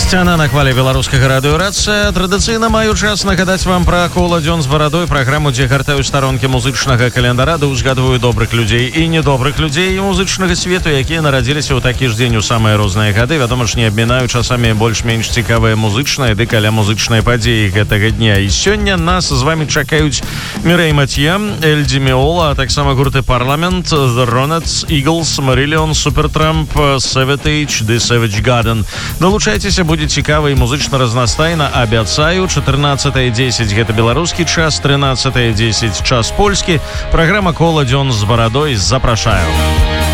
Сцяна на хвале беларускага радыёрацыя. Традыцыйна маю час нагадаць вам пра кола дзён з барадой, праграму, дзе гартаю старонкі музычнага календара, да узгадваю добрых людзей і недобрых людзей музычнага свету, якія нарадзіліся ў такі ж дзень у самыя розныя гады. Вядома ж, не абмінаю часамі больш-менш цікавыя музычныя ды каля музычнай падзеі гэтага дня. І сёння нас з вами чакаюць Мірэй Матье, Эль Ди Меола, а таксама гурты Парламент, The Ronettes, Eagles, Marillion, Supertramp, Savatage, The Savage Garden. Долучайцеся, будзе цікава і музычна разнастайна. Абяцаю, 14:10 гэта беларускі час, 13:10 час польскі. Праграма «Кола дзён з барадой». Запрашаю.